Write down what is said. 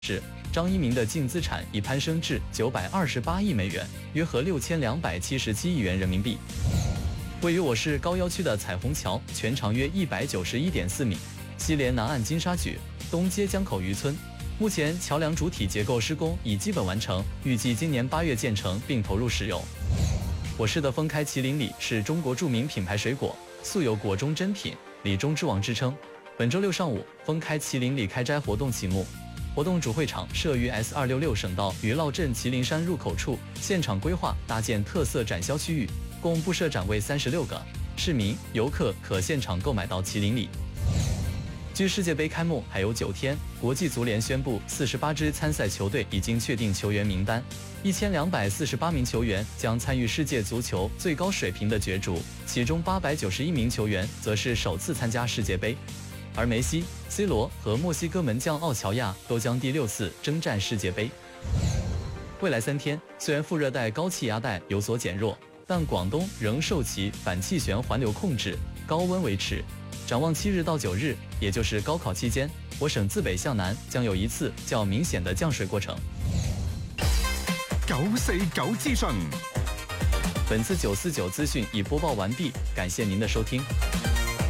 示，张一鸣的净资产已攀升至928亿美元，约合6277亿元人民币。位于我市高要区的彩虹桥，全长约191.4米，西连南岸金沙咀，东接江口渔村。目前桥梁主体结构施工已基本完成，预计今年8月建成并投入使用。我市的丰开麒麟李是中国著名品牌水果，素有果中珍品、李中之王之称。本周六上午，丰开麒麟李开斋活动启幕。活动主会场设于 S266省道于烙镇麒麟山入口处，现场规划搭建特色展销区域，共布设展位36个，市民、游客可现场购买到麒麟李。距世界杯开幕还有9天，国际足联宣布48支参赛球队已经确定球员名单，1248名球员将参与世界足球最高水平的角逐，其中891名球员则是首次参加世界杯。而梅西、C 罗和墨西哥门将奥乔亚都将第6次征战世界杯。未来3天，虽然副热带高气压带有所减弱，但广东仍受其反气旋环流控制，高温维持。展望7日到9日，也就是高考期间，我省自北向南将有一次较明显的降水过程。 949資訊， 本次949資訊已播報完畢，感謝您的收聽。